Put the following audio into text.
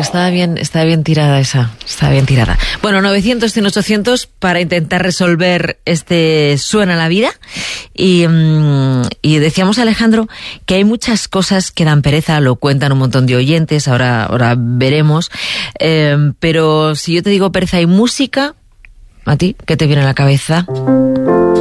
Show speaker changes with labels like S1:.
S1: estaba bien tirada esa. Estaba bien tirada. Bueno, 900, 100, 800 para intentar resolver este Suena la Vida. Y decíamos, Alejandro, que hay muchas cosas que dan pereza, lo cuentan un montón de oyentes, ahora veremos. Pero si yo te digo pereza y música, ¿a ti qué te viene a la cabeza?